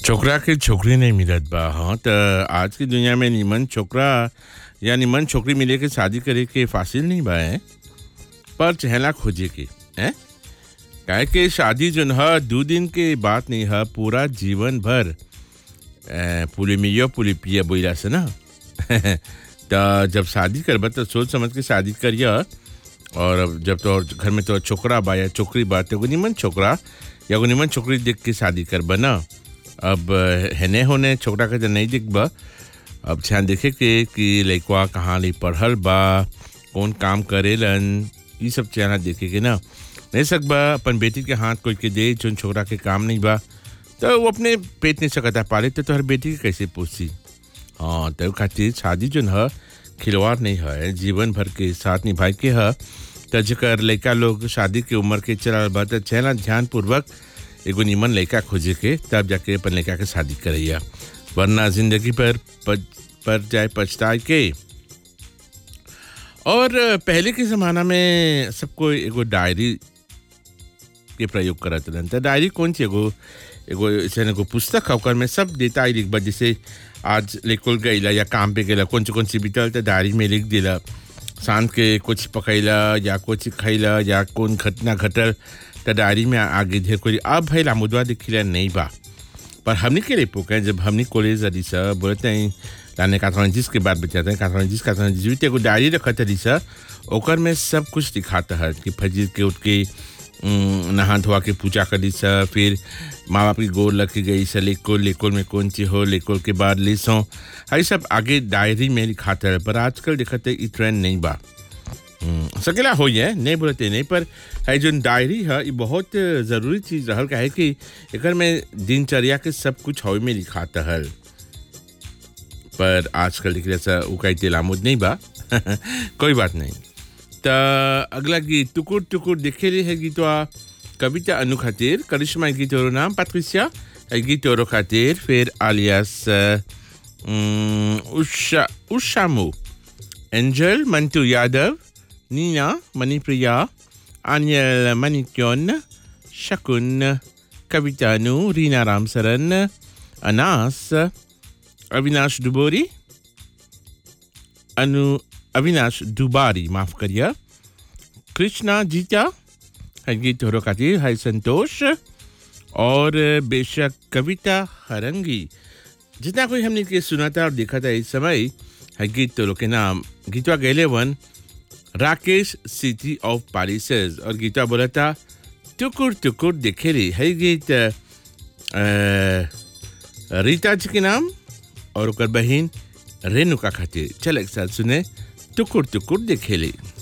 छोकरा के छोकरी नहीं मिलत बा। हाँ त आज की दुनिया में निमन छोकरा या निमन छोकरी मिले के शादी करे के फासिल नहीं बा है, पर चहला खोजे के है। काहे के शादी जोन ह 2 दिन के बात नहीं है, पूरा जीवन भर पुले मियो पुले पिया बोला से ना। त जब शादी करबा तो सोच समझ के शादी करिया। और अब जब तो घर में तो छोकरा बा या छोकरी बा तो एगो निमन छोकरा या एगो निमन छोकरी देख के शादी करबा ना। अब हेने होने छोकरा के तो नहीं दिखबा, अब ध्यान देखे के कि लइकवा कहाँ ले पढ़ल बा, कौन काम करेलन, ये सब चेहरा देखे के ना। नहीं सकबा अपन बेटी के हाथ कोई के दे जोन छोकरा के काम नहीं बा, तो वो अपने पेट नहीं सकता पाले तो हर बेटी के कैसे पूछी। हाँ तो खातिर शादी जोन है खिलवाड़ नहीं है, जीवन भर के साथ निभाई के है। तो जकर लइका लोग शादी के उम्र के चला बा तो चेहरा ध्यान पूर्वक एगो निमन लइका खोजे के तब जाके अपन लइका के शादी करैया, वरना जिंदगी पर जाए पछताए के। और पहले के ज़माना में सबको एगो डायरी के प्रयोग करत रहन। त डायरी कौन सी एगो ऐसे एगो पुस्तक है, ओकर में सब देता ही लिखबा। जैसे आज लेकुल गईला या काम पे गईला कौन सी बीतल तो डायरी में लिख दिला। शाम के कुछ पकैला या कुछ खैला या कौन घटना घटल तो डायरी में आगे ढेर कोई। अब भाई लामुदवा दिखिला नहीं बा, पर हमने के लिए पोके जब हमने कॉलेज अरीसा बोलते हैं लाने का के बाद बचाते हैं का एगो डायरी रखत अरीसा, ओकर में सब कुछ दिखाता है कि फजीर के उठ के नहा धोआ के पूजा करी सा, फिर माँ बाप की गोर लग के गई सा, लेकोल में कौन सी हो, लेकोल के बाद लिसों हई सब आगे डायरी में लिखाता है। पर आजकल देखते ये ट्रेंड नहीं बा। सकेला हो है नहीं बोलते नहीं, पर है जो डायरी है ये बहुत ज़रूरी चीज़ रहल का है कि एकर में दिनचर्या के सब कुछ हवे में लिखाता है। पर आजकल देख जैसा उकाई तेलामुद नहीं बा। कोई बात नहीं। तो अगला गीत टुकुर टुकुर देखे रही है गीतवा कविता अनु खातिर, करिश्मा गीत और नाम पैट्रिसिया गीत और खातिर, फिर आलियास उषामू, एंजल मंटू यादव, नीना मणिप्रिया, आनियल मणिक्योन, शकुन, कवितानु, रीना रामसरन, अनास, अविनाश दुबोरी, अविनाश दुबारी माफ करिए, कृष्णा जीता है गीत हो खातिर, है संतोष और बेशक कविता हरंगी। जितना कोई हमने के सुना था और देखा था इस समय है गीत तो के नाम गीतवा गैले वन राकेश सिटी ऑफ पैलेसेस, और गीतवा बोला था टुकुर टुकुर देखे रे। है गीत रीता जी के नाम और ओकर बहन रेणुका खातिर। चल एक साथ सुने टुकुर टुकुर देखे ले।